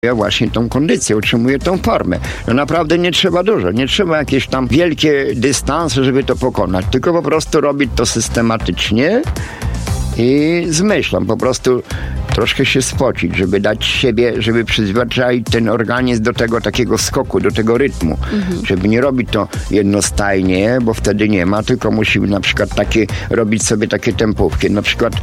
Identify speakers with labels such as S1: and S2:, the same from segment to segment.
S1: Ja właśnie tą kondycję, utrzymuję tą formę. No naprawdę nie trzeba dużo, nie trzeba jakieś tam wielkie dystanse, żeby to pokonać, tylko po prostu robić to systematycznie i z myślą, po prostu troszkę się spocić, żeby dać siebie, żeby przyzwyczaić ten organizm do tego takiego skoku, do tego rytmu. Żeby nie robić to jednostajnie, bo wtedy nie ma, tylko musimy na przykład robić sobie takie tempówki. Na przykład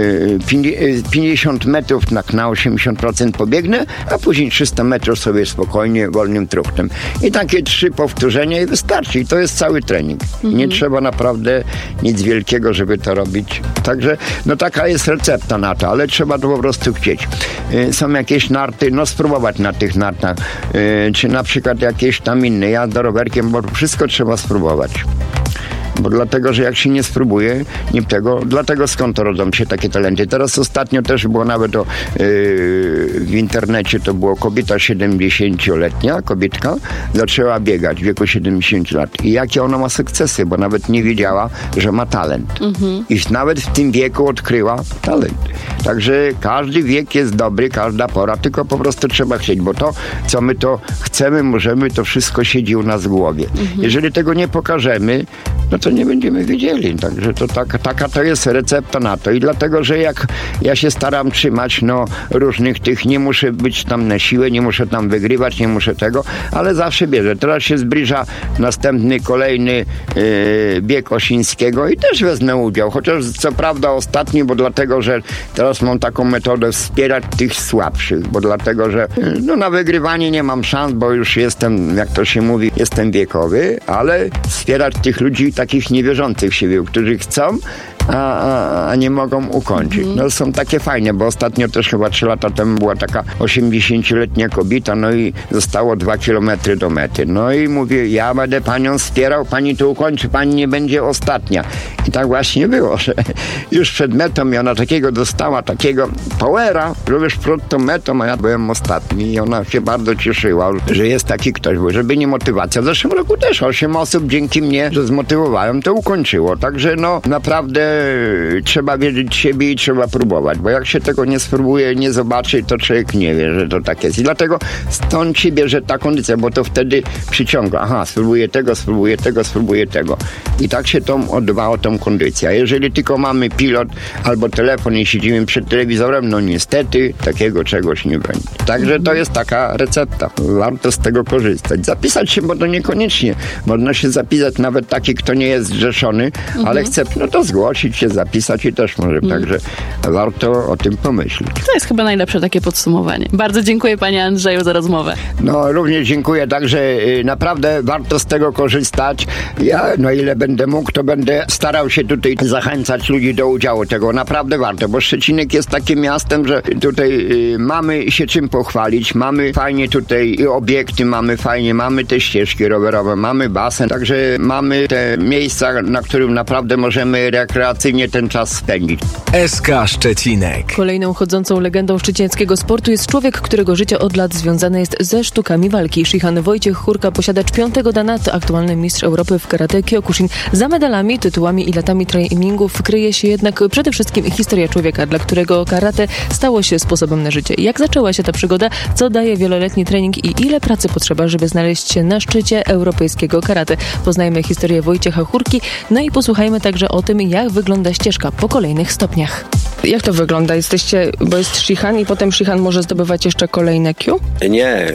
S1: 50 metrów na 80% pobiegnę, a później 300 metrów sobie spokojnie, wolnym truchtem. I takie 3 powtórzenia i wystarczy. I to jest cały trening. Nie trzeba naprawdę nic wielkiego, żeby to robić. Także no taka jest recepta na to, ale trzeba to po prostu chcieć. Są jakieś narty, no spróbować na tych nartach. Czy na przykład jakieś tam inne, jazda rowerkiem, bo wszystko trzeba spróbować. Bo dlatego, że jak się nie spróbuje, dlatego skąd to rodzą się takie talenty. Teraz ostatnio też było nawet w internecie, to było kobieta 70-letnia, kobietka, zaczęła biegać w wieku 70 lat. I jakie ona ma sukcesy, bo nawet nie wiedziała, że ma talent. I nawet w tym wieku odkryła talent. Także każdy wiek jest dobry, każda pora, tylko po prostu trzeba chcieć, bo to, co my to chcemy, możemy, to wszystko siedzi u nas w głowie. Jeżeli tego nie pokażemy, no to nie będziemy wiedzieli. Także to taka to jest recepta na to. I dlatego, że jak ja się staram trzymać, różnych tych, nie muszę być tam na siłę, nie muszę tam wygrywać, nie muszę tego, ale zawsze bierze. Teraz się zbliża następny, kolejny bieg Osińskiego i też wezmę udział. Chociaż co prawda ostatni, bo dlatego, że teraz mam taką metodę wspierać tych słabszych, bo dlatego, że na wygrywanie nie mam szans, bo już jestem, jak to się mówi, jestem wiekowy, ale wspierać tych ludzi takich niewierzących w siebie, którzy chcą, a nie mogą ukończyć. Są takie fajne, bo ostatnio też chyba 3 lata temu była taka 80-letnia kobieta, i zostało 2 kilometry do mety. I mówię, ja będę panią wspierał, pani to ukończy, pani nie będzie ostatnia. I tak właśnie było, że już przed metą i ona dostała takiego powera, że już przed tą metą, a ja byłem ostatni i ona się bardzo cieszyła, że jest taki ktoś, bo żeby nie motywacja. W zeszłym roku też 8 osób dzięki mnie, że zmotywowałem, to ukończyło. Także naprawdę trzeba wierzyć w siebie i trzeba próbować, bo jak się tego nie spróbuje, nie zobaczy, to człowiek nie wie, że to tak jest. I dlatego stąd się bierze ta kondycja, bo to wtedy przyciąga. Spróbuję tego. I tak się odbywa o tą kondycję. A jeżeli tylko mamy pilot albo telefon i siedzimy przed telewizorem, niestety takiego czegoś nie będzie. Także to jest taka recepta. Warto z tego korzystać. Zapisać się, bo to niekoniecznie. Można się zapisać nawet taki, kto nie jest zrzeszony, ale chce, to zgłosić się, zapisać i też może. Także warto o tym pomyśleć.
S2: To jest chyba najlepsze takie podsumowanie. Bardzo dziękuję panie Andrzeju za rozmowę.
S1: Również dziękuję, także naprawdę warto z tego korzystać. Ja, ile będę mógł, to będę starał się tutaj zachęcać ludzi do udziału tego. Naprawdę warto, bo Szczecinek jest takim miastem, że tutaj mamy się czym pochwalić, mamy fajnie tutaj obiekty, mamy te ścieżki rowerowe, mamy basen, także mamy te miejsca, na którym naprawdę możemy rekreacyjnie ten czas spędzić.
S3: SK Szczecinek.
S4: Kolejną chodzącą legendą szczecińskiego sportu jest człowiek, którego życie od lat związane jest ze sztukami walki. Shihan Wojciech Hurka, posiadacz 5. dana, to aktualny mistrz Europy w karate Kyokushin. Za medalami, tytułami i latami treningów kryje się jednak przede wszystkim historia człowieka, dla którego karate stało się sposobem na życie. Jak zaczęła się ta przygoda, co daje wieloletni trening i ile pracy potrzeba, żeby znaleźć się na szczycie europejskiego karate. Poznajmy historię Wojciecha Hurki, i posłuchajmy także o tym, jak wygląda ścieżka po kolejnych stopniach. Jak to wygląda? Bo jest Shihan i potem Shihan może zdobywać jeszcze kolejne Q?
S5: Nie.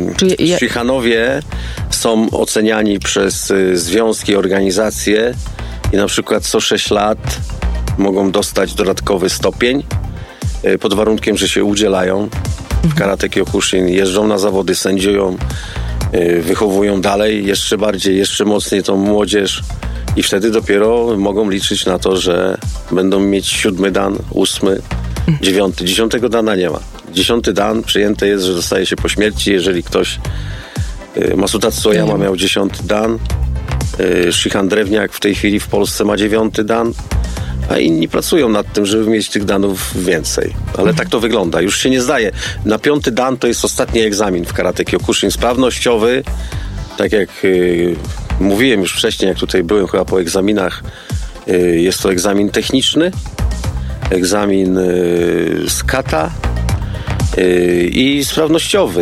S5: Shihanowie są oceniani przez związki, organizacje i na przykład co 6 lat mogą dostać dodatkowy stopień pod warunkiem, że się udzielają w karate Kyokushin, jeżdżą na zawody, sędziują, wychowują dalej jeszcze bardziej, jeszcze mocniej tą młodzież. I wtedy dopiero mogą liczyć na to, że będą mieć 7. dan, 8., 9. 10. dana nie ma. 10. dan przyjęte jest, że dostaje się po śmierci, jeżeli ktoś... Masutatsu Tsutoyama miał 10. dan, Shihan Drewniak w tej chwili w Polsce ma 9. dan, a inni pracują nad tym, żeby mieć tych danów więcej. Ale tak to wygląda. Już się nie zdaje. Na 5. dan to jest ostatni egzamin w karate Kyokushin. Sprawnościowy, tak jak mówiłem już wcześniej, jak tutaj byłem chyba po egzaminach, jest to egzamin techniczny, egzamin z kata i sprawnościowy.